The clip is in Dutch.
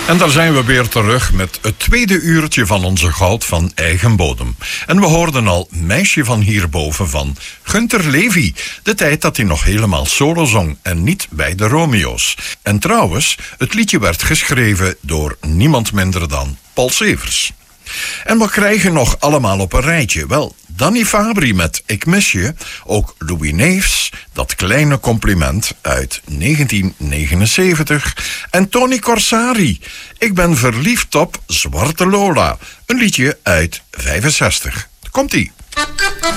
En daar zijn we weer terug met het tweede uurtje van onze goud van eigen bodem. En we hoorden al Meisje van hierboven van Gunter Levy. De tijd dat hij nog helemaal solo zong en niet bij de Romeo's. En trouwens, het liedje werd geschreven door niemand minder dan Paul Severs. En we krijgen nog allemaal op een rijtje. Wel, Danny Fabri met Ik mis je. Ook Louis Neefs, Dat kleine compliment uit 1979. En Tony Corsari, Ik ben verliefd op Zwarte Lola. Een liedje uit 65. Komt-ie.